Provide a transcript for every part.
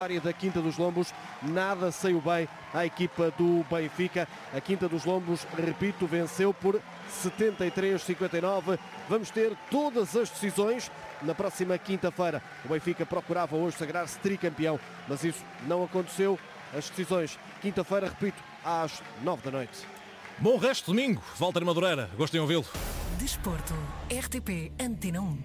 Área da Quinta dos Lombos, nada saiu bem à equipa do Benfica. A Quinta dos Lombos, repito, venceu por 73-59. Vamos ter todas as decisões na próxima quinta-feira. O Benfica procurava hoje sagrar-se tricampeão, mas isso não aconteceu. As decisões, quinta-feira, repito, às 9 da noite. Bom resto de domingo. Walter Madureira, gostei de ouvi-lo. Desporto, RTP Antena 1.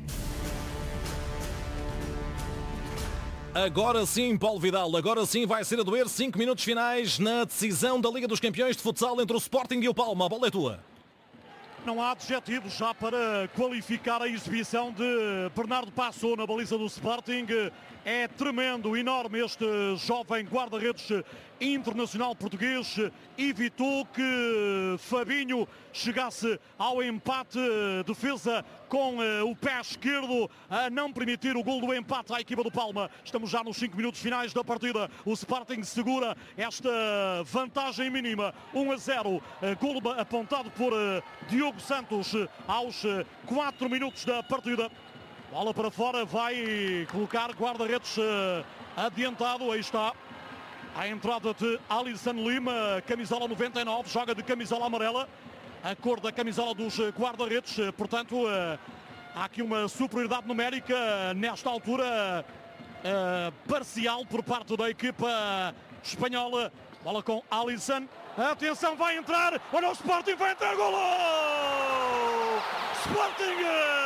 Agora sim, Paulo Vidal, agora sim vai ser a doer 5 minutos finais na decisão da Liga dos Campeões de Futsal entre o Sporting e o Palma. A bola é tua. Não há adjetivos já para qualificar a exibição de Bernardo Passou na baliza do Sporting. É tremendo, enorme este jovem guarda-redes internacional português. Evitou que Fabinho chegasse ao empate. Defesa com o pé esquerdo a não permitir o gol do empate à equipa do Palma. Estamos já nos 5 minutos finais da partida. O Sporting segura esta vantagem mínima. 1-0. Gol apontado por Diogo Santos aos 4 minutos da partida. Bola para fora, vai colocar guarda-redes adiantado. Aí está a entrada de Alisson Lima, camisola 99, joga de camisola amarela, a cor da camisola dos guarda-redes. Portanto, há aqui uma superioridade numérica nesta altura parcial por parte da equipa espanhola. Bola com Alisson. Atenção, vai entrar. Olha o Sporting, vai entrar. Golo! Sporting!